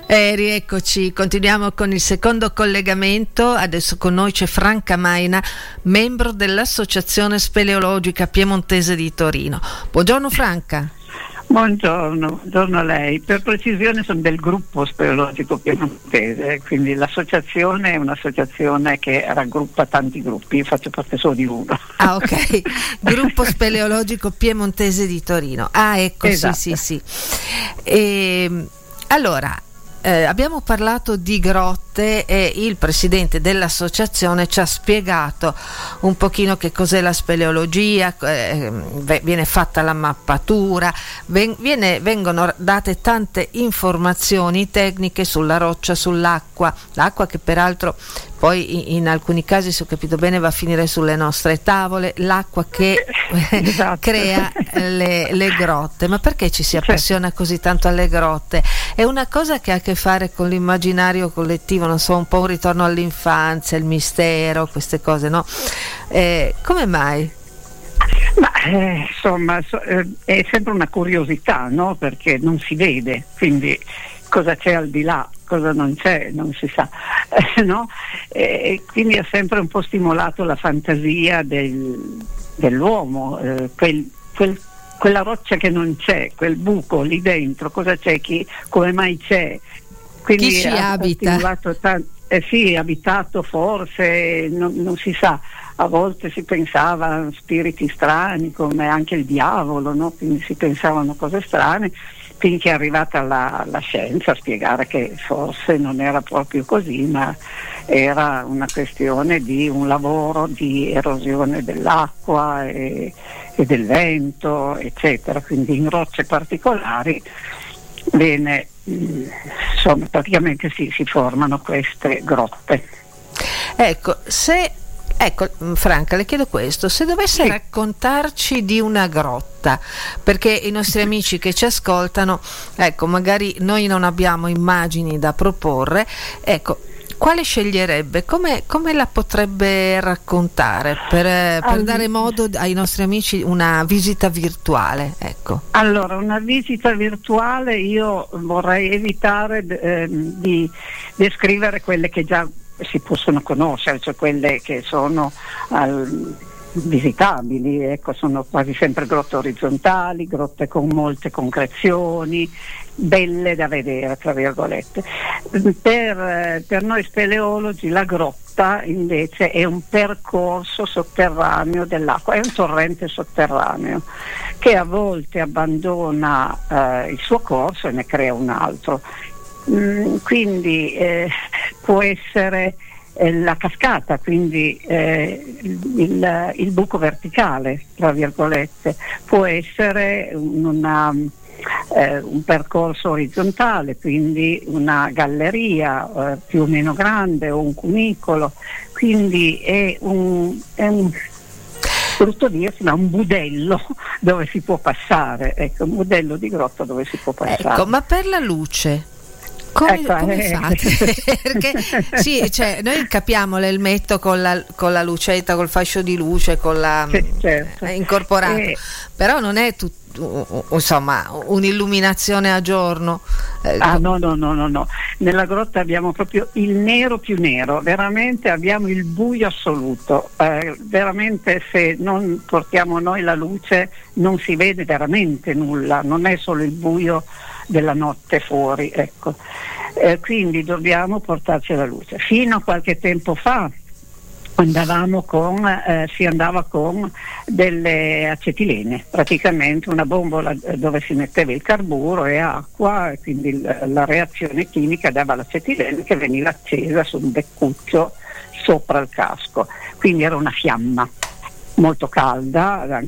Rieccoci, continuiamo con il secondo collegamento. Adesso con noi c'è Franca Maina, membro dell'Associazione Speleologica Piemontese di Torino. Buongiorno Franca. Buongiorno a lei. Per precisione sono del gruppo speleologico piemontese, quindi l'associazione è un'associazione che raggruppa tanti gruppi, io faccio parte solo di uno. Ah, ok. Gruppo Speleologico Piemontese di Torino. Ah, ecco, esatto. Sì. Allora, abbiamo parlato di grotte e il presidente dell'associazione ci ha spiegato un pochino che cos'è la speleologia, viene fatta la mappatura, vengono date tante informazioni tecniche sulla roccia, sull'acqua, l'acqua che peraltro poi in alcuni casi, se ho capito bene, va a finire sulle nostre tavole, l'acqua che esatto. crea le grotte. Ma perché ci si appassiona così tanto alle grotte? È una cosa che ha a che fare con l'immaginario collettivo, non so, un po' un ritorno all'infanzia, il mistero, queste cose, no? Come mai? Ma insomma è sempre una curiosità, no? Perché non si vede, quindi cosa c'è al di là, cosa non c'è, non si sa, no? Quindi ha sempre un po' stimolato la fantasia dell'uomo, quella roccia che non c'è, quel buco lì dentro, cosa c'è, come mai c'è? Quindi chi ci abita? Sì, abitato forse, non si sa, a volte si pensava a spiriti strani come anche il diavolo, no? Quindi si pensavano cose strane, finché è arrivata la scienza a spiegare che forse non era proprio così, ma era una questione di un lavoro di erosione dell'acqua e del vento, eccetera. Quindi in rocce particolari insomma, praticamente si formano queste grotte. Ecco, Franca, le chiedo questo: se dovesse raccontarci di una grotta, perché i nostri amici che ci ascoltano, ecco, magari noi non abbiamo immagini da proporre, ecco, quale sceglierebbe? Come la potrebbe raccontare per dare modo ai nostri amici una visita virtuale? Ecco. Allora, una visita virtuale io vorrei evitare di descrivere quelle che già si possono conoscere, cioè quelle che sono visitabili, ecco, sono quasi sempre grotte orizzontali, grotte con molte concrezioni, belle da vedere, tra virgolette. Per noi speleologi la grotta invece è un percorso sotterraneo dell'acqua, è un torrente sotterraneo che a volte abbandona il suo corso e ne crea un altro. Quindi può essere la cascata, quindi il buco verticale, tra virgolette, può essere un percorso orizzontale, quindi una galleria più o meno grande o un cunicolo, quindi è un brutto dirsi, ma un budello dove si può passare, ecco, un budello di grotta dove si può passare. Ecco, ma per la luce come fate? Perché sì, cioè, noi capiamo l'elmetto con la lucetta, col fascio di luce, con la certo. Incorporato, però non è insomma un'illuminazione a giorno. No. Nella grotta abbiamo proprio il nero più nero, veramente abbiamo il buio assoluto, veramente se non portiamo noi la luce non si vede veramente nulla, non è solo il buio della notte fuori, ecco. Quindi dobbiamo portarci la luce. Fino a qualche tempo fa si andava con delle acetilene, praticamente una bombola dove si metteva il carburo e acqua, e quindi la reazione chimica dava l'acetilene che veniva accesa su un beccuccio sopra il casco, quindi era una fiamma molto calda,